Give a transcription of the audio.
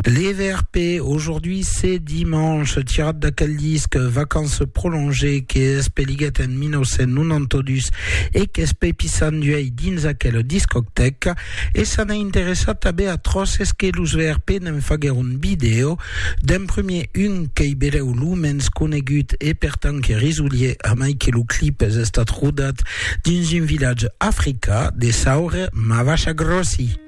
Les VRP, aujourd'hui c'est dimanche, tirade d'aquel disque, vacances prolongées, che speliget en 1992 e che spepisanduei dins aquel discoteca e s'han interessat també a trosses que los VRP n'en faguer un video d'un premier un que hi bereu lumens conegut e per tant que risolier a mai que lo clip és estat rodat dins un village africà de Saure Mavacha Grossi.